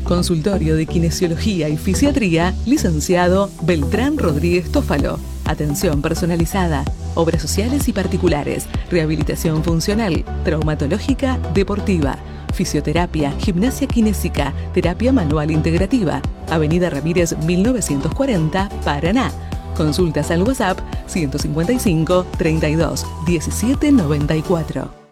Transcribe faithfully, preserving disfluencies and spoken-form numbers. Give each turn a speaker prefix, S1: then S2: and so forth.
S1: Consultorio de Kinesiología y Fisiatría, licenciado Beltrán Rodríguez Tófalo. Atención personalizada, obras sociales y particulares, rehabilitación funcional, traumatológica, deportiva, fisioterapia, gimnasia kinésica, terapia manual integrativa. Avenida Ramírez mil novecientos cuarenta, Paraná. Consultas al WhatsApp ciento cincuenta y cinco, treinta y dos, diecisiete noventa y cuatro.